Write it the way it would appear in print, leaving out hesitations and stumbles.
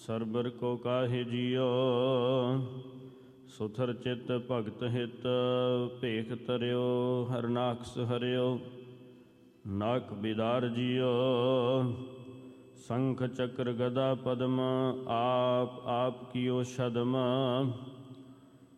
ਸਰਬਰ ਕੋ ਕਾਹੇ ਜੀਓ, ਸੁਥਰ ਚਿਤ ਭਗਤ ਹਿਤ, ਭੇਖ ਤਰਿਓ ਹਰਨਾਕਸ ਹਰਿਓ। ਨਾਕ ਬਿਦਾਰ ਜੀਓ, ਸੰਖ ਚੱਕਰ ਗਦਾ ਪਦਮ, ਆਪ ਕੀਓ ਛਦਮ।